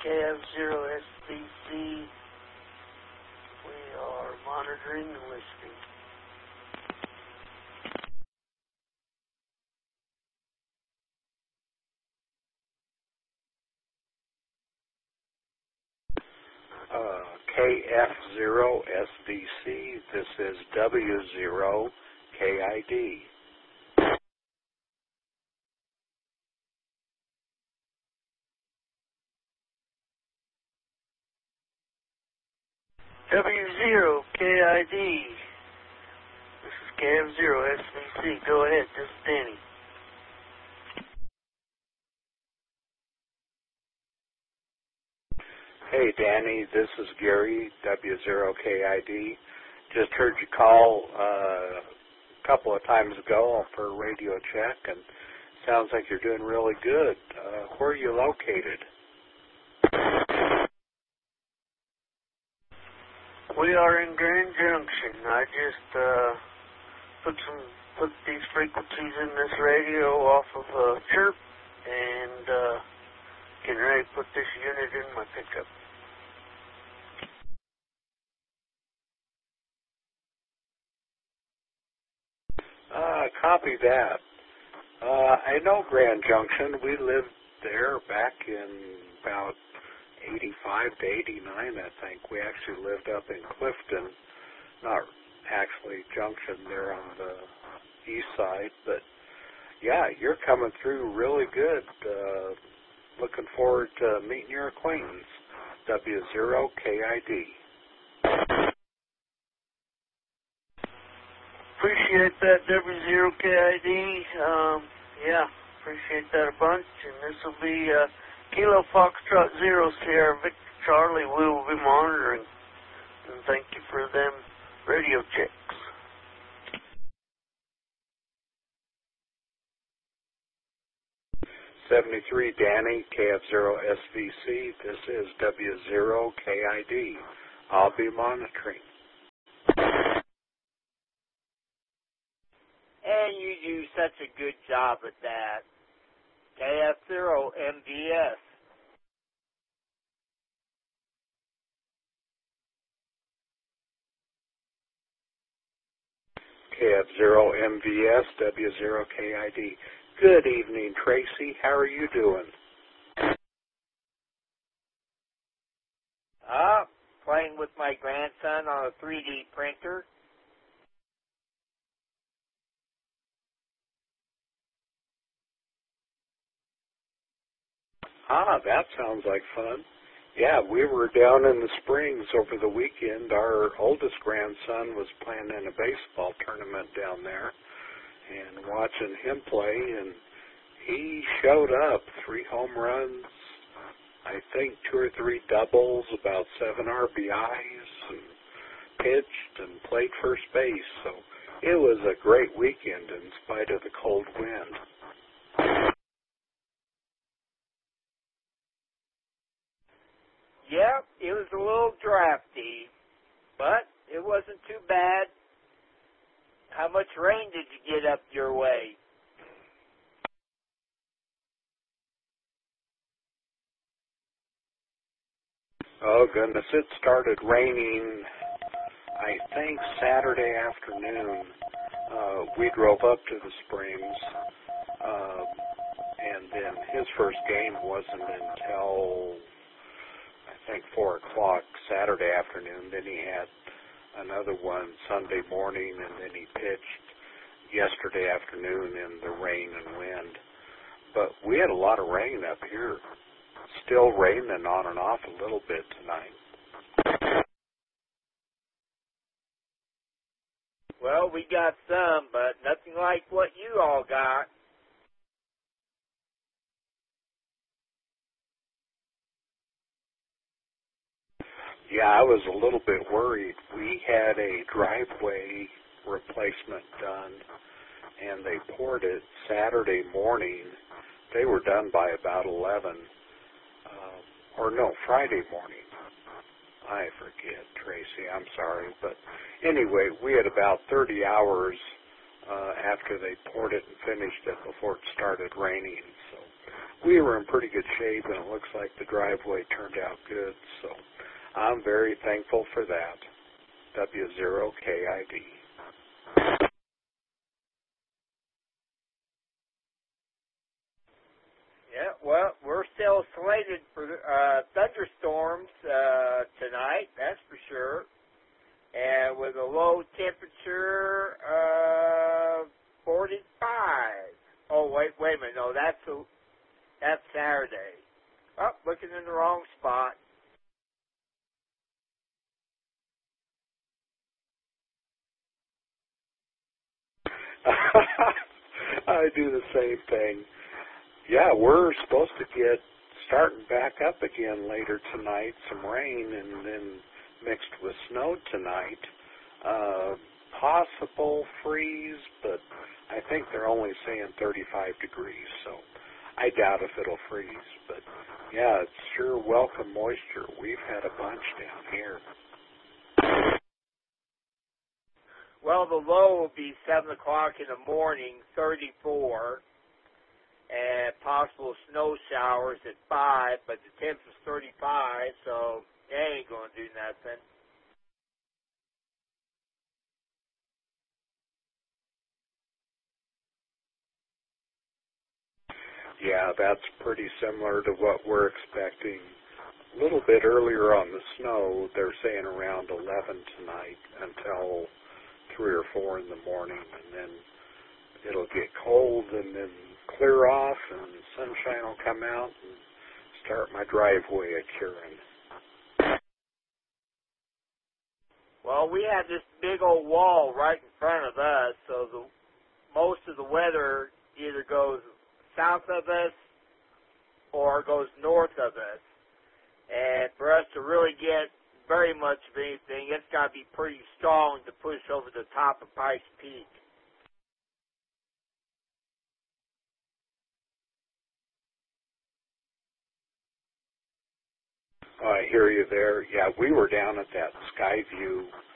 KF0SBC. We are monitoring and listening. KF0SBC, this is W0KID. W0KID. This is KF0SBC. Go ahead, this is Danny. Hey Danny, this is Gary, W0KID. Just heard you call a couple of times ago for a radio check, and sounds like you're doing really good. Where are you located? We are in Grand Junction. I just put these frequencies in this radio off of Chirp, and getting ready to put this unit in my pickup. Copy that. I know Grand Junction. We lived there back in about 85 to 89, I think. We actually lived up in Clifton, not actually Junction there on the east side, but yeah, you're coming through really good. Looking forward to meeting your acquaintance, W0KID. Appreciate that, W0KID. Yeah, appreciate that a bunch. And this will be Kilo Foxtrot 0 Sierra Victor Charlie. We will be monitoring. And thank you for them radio checks. '73 Danny, KF0SVC. This is W0KID. I'll be monitoring. And you do such a good job at that. KF0MVS. KF0MVS, W0KID. Good evening, Tracy. How are you doing? Playing with my grandson on a 3D printer. That sounds like fun. Yeah, we were down in the Springs over the weekend. Our oldest grandson was playing in a baseball tournament down there and watching him play, and he showed up. 3 home runs, I think 2 or 3 doubles, about 7 RBIs, and pitched and played first base. So it was a great weekend in spite of the cold wind. Yep, it was a little drafty, but it wasn't too bad. How much rain did you get up your way? Oh, goodness. It started raining, I think, Saturday afternoon. We drove up to the Springs, and then his first game wasn't until, I think, 4 o'clock Saturday afternoon. Then he had another one Sunday morning, and then he pitched yesterday afternoon in the rain and wind. But we had a lot of rain up here. Still raining on and off a little bit tonight. Well, we got some, but nothing like what you all got. Yeah, I was a little bit worried. We had a driveway replacement done, and they poured it Saturday morning. They were done by about 11. Friday morning. I forget, Tracy, I'm sorry. But anyway, we had about 30 hours after they poured it and finished it before it started raining. So we were in pretty good shape, and it looks like the driveway turned out good. So I'm very thankful for that. W0KID. Yeah, well, we're still slated for thunderstorms tonight, that's for sure. And with a low temperature of 45. Oh, wait a minute. No, that's Saturday. Oh, looking in the wrong spot. I do the same thing. Yeah, we're supposed to get starting back up again later tonight, some rain, and then mixed with snow tonight. Possible freeze, but I think they're only saying 35 degrees, so I doubt if it'll freeze. But yeah, it's sure welcome moisture. We've had a bunch down here. Well, the low will be 7 o'clock in the morning, 34, and possible snow showers at 5, but the temp is 35, so they ain't going to do nothing. Yeah, that's pretty similar to what we're expecting. A little bit earlier on the snow, they're saying around 11 tonight until 3 or 4 in the morning, and then it'll get cold and then clear off, and sunshine will come out and start my driveway a-curing. Well, we have this big old wall right in front of us, so most of the weather either goes south of us or goes north of us. And for us to really get very much of anything, it's got to be pretty strong to push over the top of Pikes Peak. I hear you there. Yeah, we were down at that Skyview